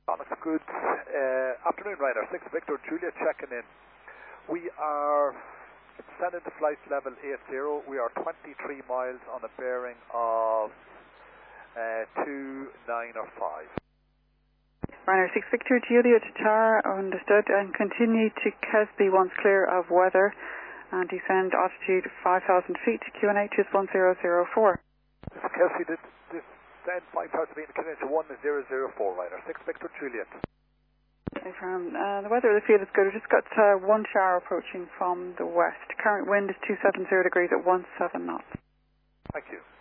Onyx Goods. Afternoon, Ryder. 6 Victor Juliet checking in. We are descending to flight level 80. We are 23 miles on a bearing of 295. Ryder 6 Victor Juliet Tar, understood, and continue to Kesby once clear of weather and descend altitude 5,000 feet. QNH is 1004. Kelsey, descend 5,000 feet to 1004, Ryder. 6 Victor Juliet. The weather of the field is good. We've just got one shower approaching from the west. Current wind is 270 degrees at 17 knots. Thank you.